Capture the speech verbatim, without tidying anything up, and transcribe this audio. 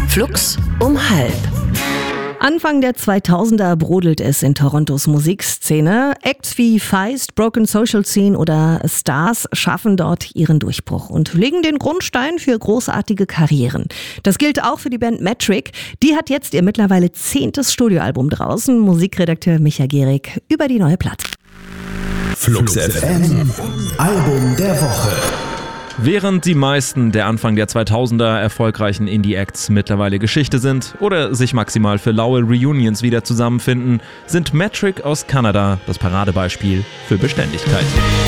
Flux um halb. Anfang der zweitausender brodelt es in Torontos Musikszene. Acts wie Feist, Broken Social Scene oder Stars schaffen dort ihren Durchbruch und legen den Grundstein für großartige Karrieren. Das gilt auch für die Band Metric. Die hat jetzt ihr mittlerweile zehntes Studioalbum draußen. Musikredakteur Micha Gehrig über die neue Platte. Flux F M, Album der Woche. Während die meisten der Anfang der zweitausender erfolgreichen Indie-Acts mittlerweile Geschichte sind oder sich maximal für laue Reunions wieder zusammenfinden, sind Metric aus Kanada das Paradebeispiel für Beständigkeit.